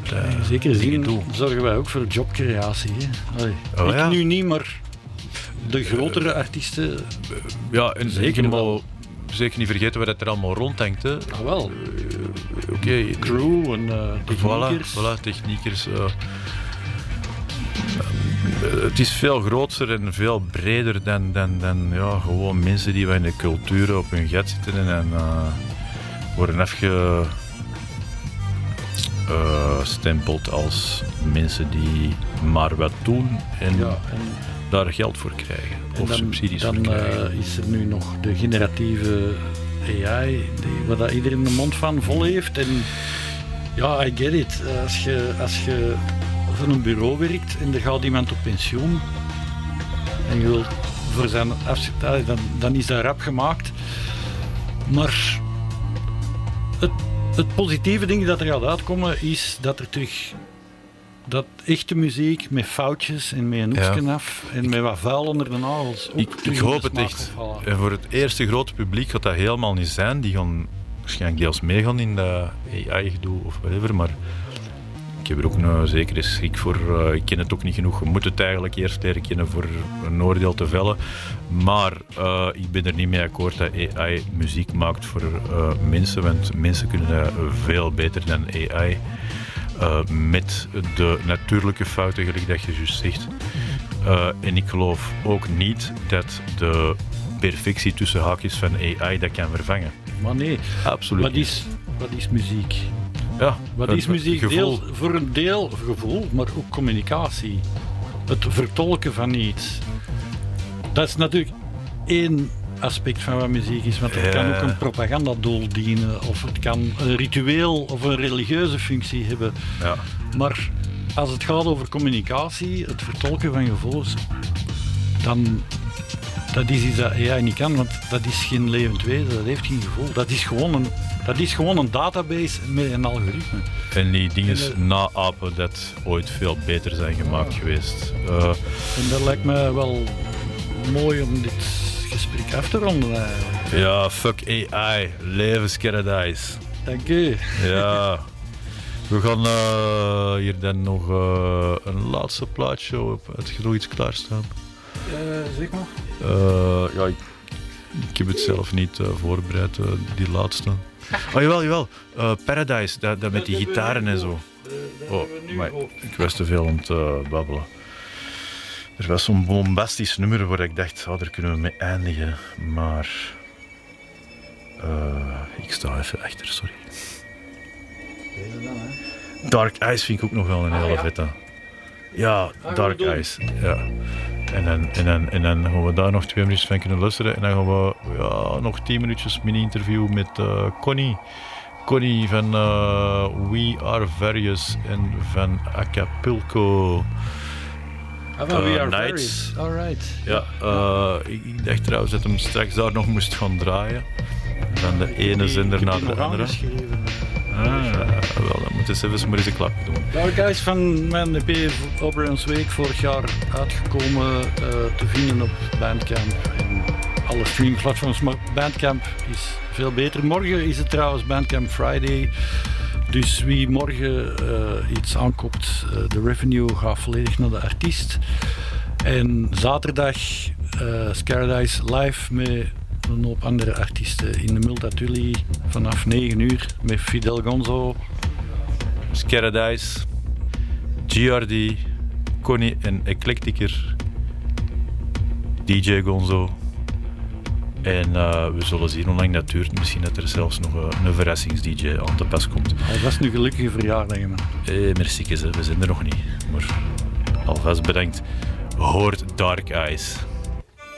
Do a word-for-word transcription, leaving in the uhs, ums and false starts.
uh, in zekere zin zorgen wij ook voor jobcreatie. Hè? Oh, ik ja. nu niet, maar de grotere uh, artiesten... Ja, en zeker, wel, zeker niet vergeten wat er allemaal rondhangt. Hè. Ah, wel. Uh, Oké. Okay. Crew en uh, techniekers. Voilà, voilà techniekers. Uh, uh, het is veel groter en veel breder dan, dan, dan ja, gewoon mensen die in de cultuur op hun gat zitten en uh, worden afge... Uh, stempeld als mensen die maar wat doen en, ja, en daar geld voor krijgen of dan, subsidies dan, voor krijgen. Dan uh, is er nu nog de generatieve A I die, waar dat iedereen de mond van vol heeft en ja, I get it. Als je, als je voor een bureau werkt en er gaat iemand op pensioen en je wilt voor zijn afzet, dan, dan is dat rap gemaakt, maar het Het positieve ding dat er gaat uitkomen is dat er terug dat echte muziek met foutjes en met een hoekje ja. af en met wat vuil onder de nagels. Ik, ik hoop het echt. En voor het eerste grote publiek gaat dat helemaal niet zijn. Die gaan waarschijnlijk deels meegaan in dat A I-gedoe of whatever, maar ik heb er ook een zekere schrik voor. Uh, ik ken het ook niet genoeg. Je moet het eigenlijk eerst leren kennen voor een oordeel te vellen. Maar uh, ik ben er niet mee akkoord dat A I muziek maakt voor uh, mensen. Want mensen kunnen dat veel beter dan A I. Uh, met de natuurlijke fouten, gelijk dat je juist zegt. Uh, en ik geloof ook niet dat de perfectie tussen haakjes van A I dat kan vervangen. Maar nee, absoluut wat is, wat is muziek? Ja, wat is muziek? Deel, voor een deel gevoel, maar ook communicatie. Het vertolken van iets. Dat is natuurlijk één aspect van wat muziek is, want het ja. kan ook een propagandadoel dienen, of het kan een ritueel of een religieuze functie hebben. Ja. Maar als het gaat over communicatie, het vertolken van gevoelens, dan dat is iets dat A I niet kan, want dat is geen levend wezen, dat heeft geen gevoel. Dat is gewoon een, dat is gewoon een database met een algoritme. En die dingen en, uh, naapen dat ooit veel beter zijn gemaakt ja. geweest. Uh, en dat lijkt me wel mooi om dit gesprek af te ronden. Eigenlijk. Ja, fuck A I, levensparadijs. Dank u. Ja. We gaan uh, hier dan nog uh, een laatste plaatje op. Heb je nog iets klaarstaan? Uh, zeg maar. Uh, ja, ik, ik heb het zelf niet uh, voorbereid, uh, die laatste. Oh jawel, jawel. Uh, Paradise, dat, dat met die gitaren en zo. Oh, maar ik was te veel aan het uh, babbelen. Er was zo'n bombastisch nummer waar ik dacht, oh, daar kunnen we mee eindigen. Maar uh, ik sta even achter, sorry. Deze dan, hè? Dark Eyes vind ik ook nog wel een hele ah, ja. vette. Ja, Dark Eyes. Ja. En dan, en, dan, en dan gaan we daar nog twee minuutjes van kunnen luisteren. En dan gaan we ja, nog tien minuutjes mini-interview met uh, Connie. Connie van uh, We Are Various en van Acapulco. Ah, uh, We Are Nights. Various. Alright. Ja, uh, ik, ik dacht trouwens dat hem straks daar nog moest gaan draaien. Van de ene zender naar de andere. Ah, wel, dan moet je even maar eens een klapje doen. Dark Eyes van mijn E P Oberon's Week vorig jaar uitgekomen, uh, te vinden op Bandcamp en alle streamingplatforms. Maar Bandcamp is veel beter. Morgen is het trouwens Bandcamp Friday. Dus wie morgen uh, iets aankoopt, uh, de revenue gaat volledig naar de artiest. En zaterdag uh, Scaradise live met een hoop andere artiesten in de Multatuli vanaf negen uur met Fidel Gonzo, Scaradise, G R D, Connie en Eclecticer, D J Gonzo. En uh, we zullen zien hoe lang dat duurt. Misschien dat er zelfs nog uh, een verrassings-D J aan te pas komt. Alvast een gelukkige verjaardag, man. Eh, merci, we zijn er nog niet. Maar alvast bedankt. Hoort Dark Eyes.